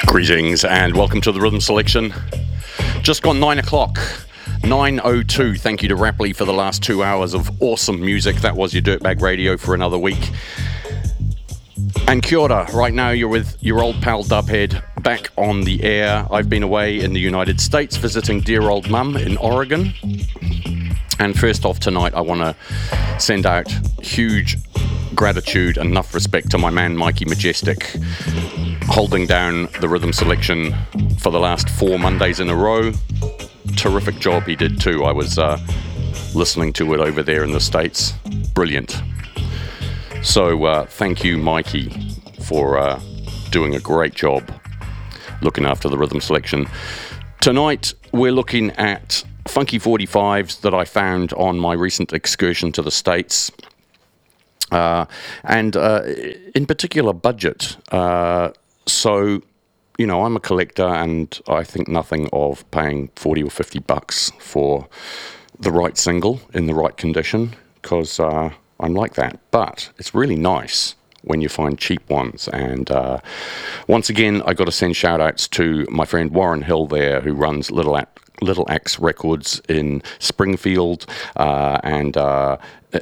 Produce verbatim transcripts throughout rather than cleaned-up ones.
Greetings and welcome to the Rhythm Selection. Just gone nine o'clock, nine oh two. Thank you to Rapley for the last two hours of awesome music. That was your Dirtbag Radio for another week. And kia ora, right now you're with your old pal Dubhead back on the air. I've been away in the United States visiting dear old mum in Oregon. And first off tonight, I want to send out huge gratitude and enough respect to my man Mikey Majestic, holding down the Rhythm Selection for the last four Mondays in a row. Terrific job he did too. I was uh, listening to it over there in the States. Brilliant. So uh, thank you, Mikey, for uh, doing a great job looking after the Rhythm Selection. Tonight we're looking at funky forty-fives that I found on my recent excursion to the States. Uh, and uh, in particular budget. Uh, so, you know, I'm a collector and I think nothing of paying forty or fifty bucks for the right single in the right condition, because uh, I'm like that. But it's really nice when you find cheap ones. And uh, once again, I got to send shout outs to my friend Warren Hill there, who runs Little Axe, Little Axe Records in Springfield, uh, and uh,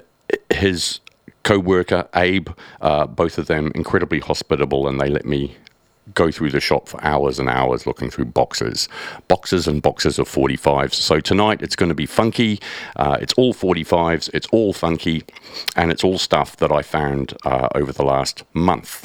his co-worker Abe, uh, both of them incredibly hospitable, and they let me go through the shop for hours and hours looking through boxes boxes and boxes of forty-fives. So tonight it's going to be funky. Uh, it's all forty-fives, it's all funky, and it's all stuff that I found uh, over the last month.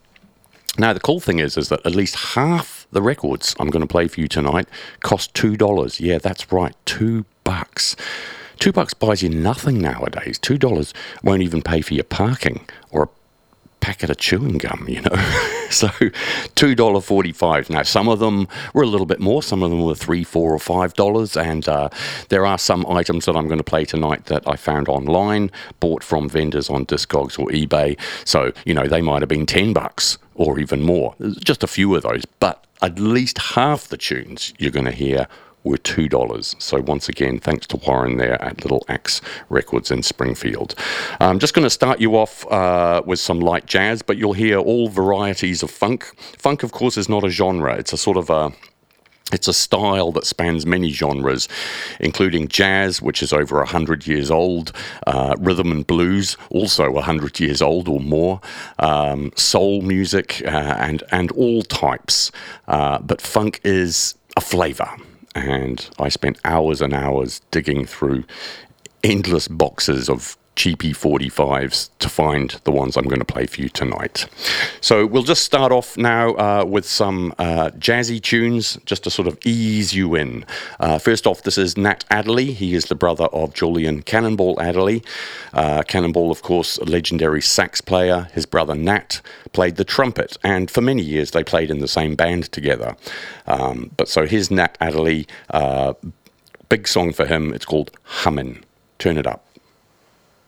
Now the cool thing is is that at least half the records I'm going to play for you tonight cost two dollars. Yeah, that's right, two bucks. Two bucks buys you nothing nowadays. Two dollars won't even pay for your parking or a packet of chewing gum, you know. So two dollars forty-five. Now, some of them were a little bit more. Some of them were three, four, or five dollars. And uh, there are some items that I'm going to play tonight that I found online, bought from vendors on Discogs or eBay. So, you know, they might have been ten bucks or even more. Just a few of those. But at least half the tunes you're going to hear were two dollars. So once again, thanks to Warren there at Little Axe Records in Springfield. I'm just going to start you off uh, with some light jazz, but you'll hear all varieties of funk. Funk, of course, is not a genre. It's a sort of a It's a style that spans many genres, including jazz, which is over one hundred years old, uh, rhythm and blues, also one hundred years old or more, um, soul music, uh, and, and all types. Uh, but funk is a flavor. And I spent hours and hours digging through endless boxes of cheapy forty-fives to find the ones I'm going to play for you tonight. So we'll just start off now uh, with some uh, jazzy tunes, just to sort of ease you in. Uh, first off, this is Nat Adderley. He is the brother of Julian Cannonball Adderley. Uh, Cannonball, of course, a legendary sax player. His brother Nat played the trumpet, and for many years they played in the same band together. Um, but so here's Nat Adderley. Uh, big song for him. It's called Hummin'. Turn it up.